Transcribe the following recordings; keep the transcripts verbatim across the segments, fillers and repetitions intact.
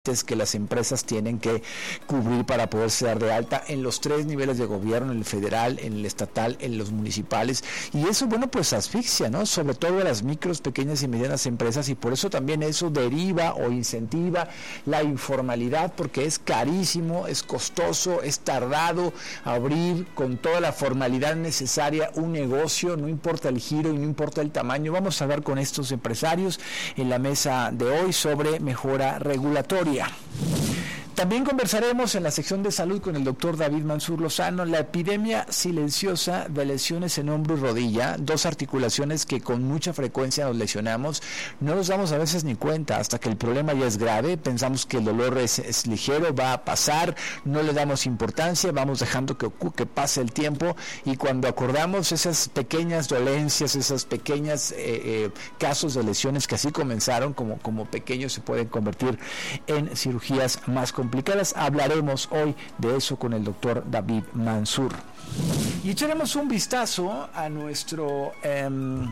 que las empresas tienen que cubrir para poderse dar de alta en los tres niveles de gobierno, en el federal, en el estatal, en los municipales, y eso, bueno, pues asfixia, ¿no? Sobre todo a las micros, pequeñas y medianas empresas, y por eso también eso deriva o incentiva la informalidad, porque es carísimo, es costoso, es tardado abrir con toda la formalidad necesaria un negocio, no importa el giro y no importa el tamaño. Vamos a hablar con estos empresarios en la mesa de hoy sobre mejora regulatoria. También conversaremos en la sección de salud con el doctor David Mansur Lozano, la epidemia silenciosa de lesiones en hombro y rodilla, dos articulaciones que con mucha frecuencia nos lesionamos, no nos damos a veces ni cuenta hasta que el problema ya es grave, pensamos que el dolor es, es ligero, va a pasar, no le damos importancia, vamos dejando que, que pase el tiempo, y cuando acordamos esas pequeñas dolencias, esas pequeñas eh, eh, casos de lesiones que así comenzaron como, como pequeños, se pueden convertir en cirugías más complicadas. complicadas. Hablaremos hoy de eso con el doctor David Mansur. Y echaremos un vistazo a nuestro eh,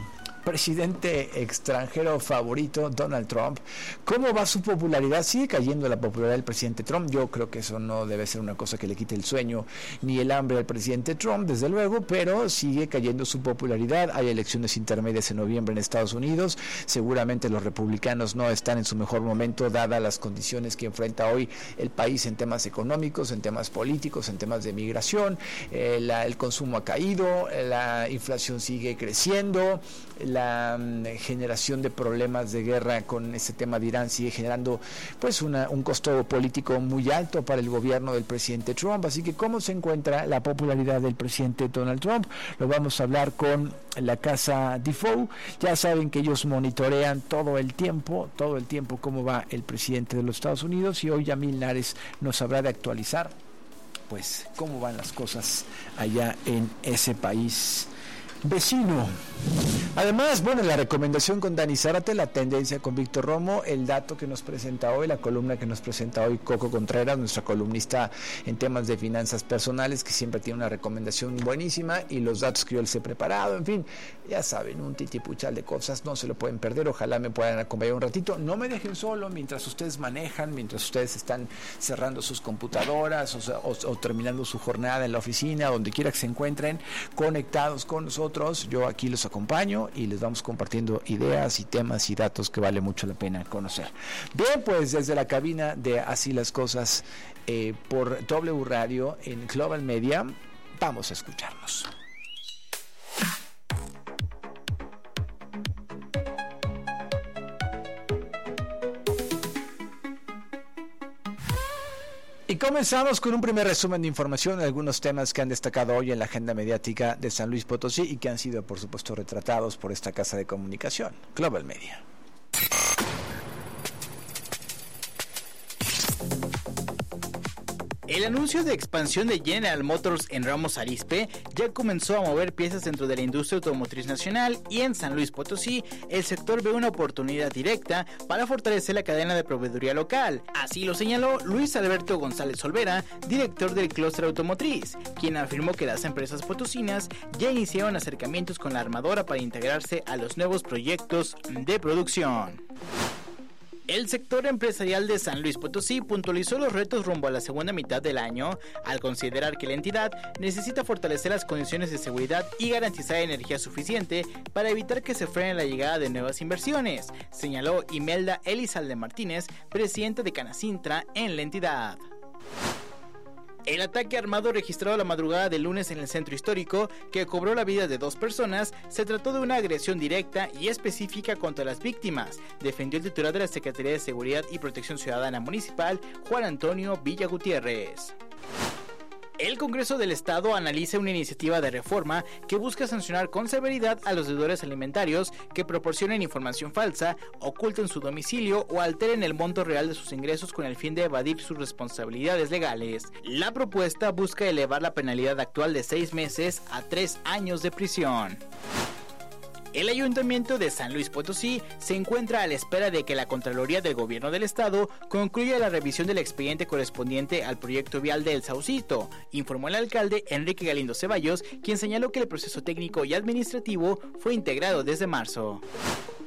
presidente extranjero favorito, Donald Trump. ¿Cómo va su popularidad? Sigue cayendo la popularidad del presidente Trump. Yo creo que eso no debe ser una cosa que le quite el sueño ni el hambre al presidente Trump, desde luego, pero sigue cayendo su popularidad. Hay elecciones intermedias en noviembre en Estados Unidos. Seguramente los republicanos no están en su mejor momento, dadas las condiciones que enfrenta hoy el país en temas económicos, en temas políticos, en temas de migración. Eh, la, el consumo ha caído, la inflación sigue creciendo, la um, generación de problemas de guerra con ese tema de Irán sigue generando pues una, un costo político muy alto para el gobierno del presidente Trump. Así que ¿cómo se encuentra la popularidad del presidente Donald Trump? Lo vamos a hablar con la casa Defoe. Ya saben que ellos monitorean todo el tiempo, todo el tiempo cómo va el presidente de los Estados Unidos, y hoy Yamil Nares nos habrá de actualizar pues cómo van las cosas allá en ese país vecino. Además, bueno, la recomendación con Dani Zárate, la tendencia con Víctor Romo, el dato que nos presenta hoy, la columna que nos presenta hoy Coco Contreras, nuestra columnista en temas de finanzas personales, que siempre tiene una recomendación buenísima, y los datos que yo les he preparado. En fin, ya saben, un titipuchal de cosas, no se lo pueden perder. Ojalá me puedan acompañar un ratito, no me dejen solo mientras ustedes manejan, mientras ustedes están cerrando sus computadoras o, o, o terminando su jornada en la oficina, donde quiera que se encuentren, conectados con nosotros. Yo aquí los acompaño y les vamos compartiendo ideas y temas y datos que vale mucho la pena conocer. Bien, pues desde la cabina de Así las Cosas eh, por W Radio en Global Media, vamos a escucharnos. Y comenzamos con un primer resumen de información de algunos temas que han destacado hoy en la agenda mediática de San Luis Potosí y que han sido, por supuesto, retratados por esta casa de comunicación, Global Media. El anuncio de expansión de General Motors en Ramos Arizpe ya comenzó a mover piezas dentro de la industria automotriz nacional, y en San Luis Potosí el sector ve una oportunidad directa para fortalecer la cadena de proveeduría local. Así lo señaló Luis Alberto González Olvera, director del clúster automotriz, quien afirmó que las empresas potosinas ya iniciaron acercamientos con la armadora para integrarse a los nuevos proyectos de producción. El sector empresarial de San Luis Potosí puntualizó los retos rumbo a la segunda mitad del año, al considerar que la entidad necesita fortalecer las condiciones de seguridad y garantizar energía suficiente para evitar que se frene la llegada de nuevas inversiones, señaló Imelda Elizalde Martínez, presidenta de Canacintra en la entidad. El ataque armado registrado la madrugada del lunes en el centro histórico, que cobró la vida de dos personas, se trató de una agresión directa y específica contra las víctimas, defendió el titular de la Secretaría de Seguridad y Protección Ciudadana Municipal, Juan Antonio Villa Gutiérrez. El Congreso del Estado analiza una iniciativa de reforma que busca sancionar con severidad a los deudores alimentarios que proporcionen información falsa, oculten su domicilio o alteren el monto real de sus ingresos con el fin de evadir sus responsabilidades legales. La propuesta busca elevar la penalidad actual de seis meses a tres años de prisión. El Ayuntamiento de San Luis Potosí se encuentra a la espera de que la Contraloría del Gobierno del Estado concluya la revisión del expediente correspondiente al proyecto vial de El Saucito, informó el alcalde Enrique Galindo Ceballos, quien señaló que el proceso técnico y administrativo fue integrado desde marzo.